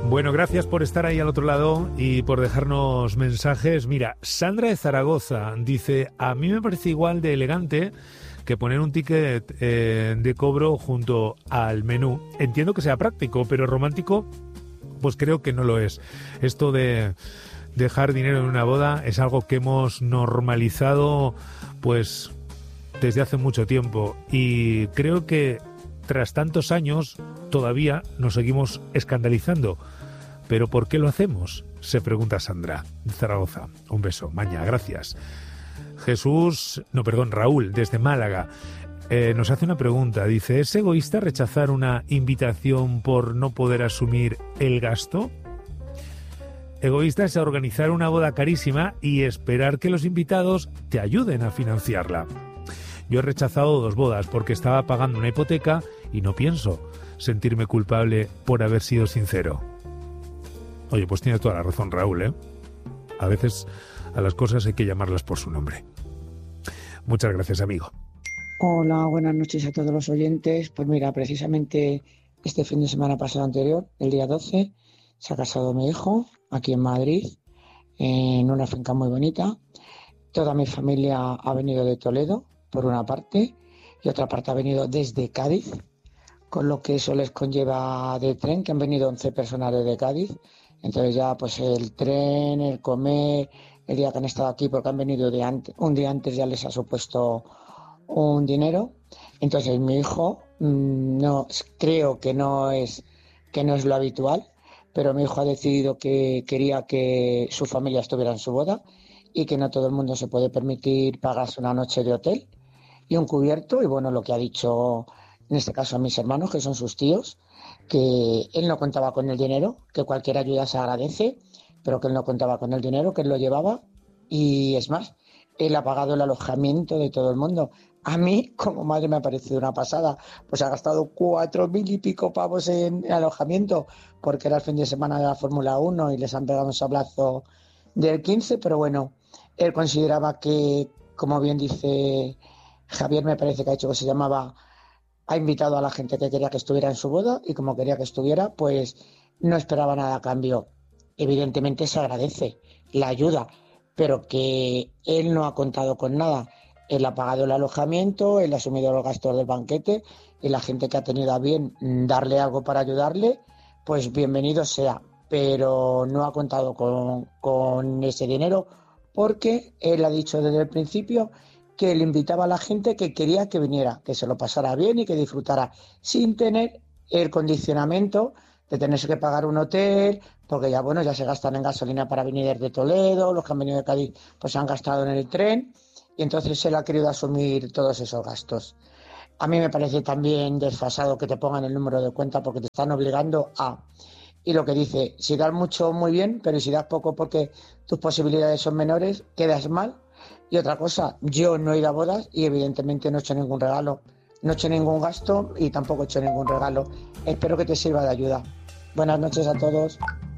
Bueno, gracias por estar ahí al otro lado y por dejarnos mensajes. Mira, Sandra de Zaragoza dice: a mí me parece igual de elegante que poner un ticket de cobro junto al menú. Entiendo que sea práctico, pero romántico, pues creo que no lo es. Esto de dejar dinero en una boda es algo que hemos normalizado pues desde hace mucho tiempo, y creo que tras tantos años todavía nos seguimos escandalizando. ¿Pero por qué lo hacemos?, se pregunta Sandra de Zaragoza. Un beso, Maña, gracias. Raúl, desde Málaga, nos hace una pregunta. Dice: ¿es egoísta rechazar una invitación por no poder asumir el gasto? Egoísta es organizar una boda carísima y esperar que los invitados te ayuden a financiarla. Yo he rechazado 2 bodas porque estaba pagando una hipoteca y no pienso sentirme culpable por haber sido sincero. Oye, pues tiene toda la razón, Raúl, ¿eh? A veces a las cosas hay que llamarlas por su nombre. Muchas gracias, amigo. Hola, buenas noches a todos los oyentes. Pues mira, precisamente este fin de semana pasado anterior, el día 12, se ha casado mi hijo aquí en Madrid, en una finca muy bonita. Toda mi familia ha venido de Toledo, por una parte, y otra parte ha venido desde Cádiz, con lo que eso les conlleva de tren, que han venido 11 personas desde Cádiz. Entonces ya pues el tren, el comer, el día que han estado aquí, porque han venido un día antes, ya les ha supuesto un dinero. Entonces mi hijo, no creo que no es lo habitual, pero mi hijo ha decidido que quería que su familia estuviera en su boda y que no todo el mundo se puede permitir pagarse una noche de hotel y un cubierto. Y bueno, lo que ha dicho en este caso a mis hermanos, que son sus tíos, que él no contaba con el dinero, que cualquier ayuda se agradece, pero que él no contaba con el dinero, que él lo llevaba, y es más, él ha pagado el alojamiento de todo el mundo. A mí, como madre, me ha parecido una pasada, pues ha gastado 4.000 y pico pavos en alojamiento, porque era el fin de semana de la Fórmula 1 y les han pegado un sablazo del 15, pero bueno, él consideraba que, como bien dice Javier, me parece que ha dicho que se llamaba, ha invitado a la gente que quería que estuviera en su boda, y como quería que estuviera, pues no esperaba nada a cambio. Evidentemente se agradece la ayuda, pero que él no ha contado con nada. Él ha pagado el alojamiento, él ha asumido los gastos del banquete, y la gente que ha tenido a bien darle algo para ayudarle, pues bienvenido sea. Pero no ha contado con ese dinero, porque él ha dicho desde el principio que le invitaba a la gente que quería que viniera, que se lo pasara bien y que disfrutara, sin tener el condicionamiento de tenerse que pagar un hotel, porque ya bueno, ya se gastan en gasolina para venir desde Toledo, los que han venido de Cádiz pues se han gastado en el tren, y entonces él ha querido asumir todos esos gastos. A mí me parece también desfasado que te pongan el número de cuenta, porque te están obligando a... Y lo que dice, si das mucho, muy bien, pero si das poco porque tus posibilidades son menores, quedas mal. Y otra cosa, yo no he ido a bodas y evidentemente no he hecho ningún regalo, no he hecho ningún gasto y tampoco he hecho ningún regalo. Espero que te sirva de ayuda. Buenas noches a todos.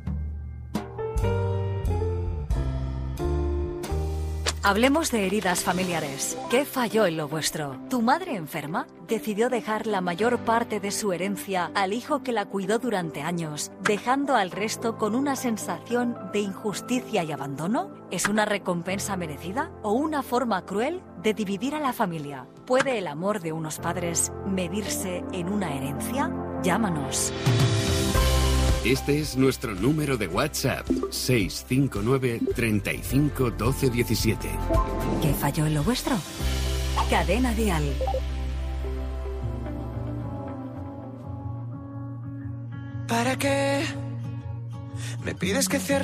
Hablemos de heridas familiares. ¿Qué falló en lo vuestro? ¿Tu madre enferma decidió dejar la mayor parte de su herencia al hijo que la cuidó durante años, dejando al resto con una sensación de injusticia y abandono? ¿Es una recompensa merecida o una forma cruel de dividir a la familia? ¿Puede el amor de unos padres medirse en una herencia? Llámanos. Este es nuestro número de WhatsApp, 659 35 12 17. ¿Qué falló en lo vuestro? Cadena Dial. ¿Para qué me pides que cierre?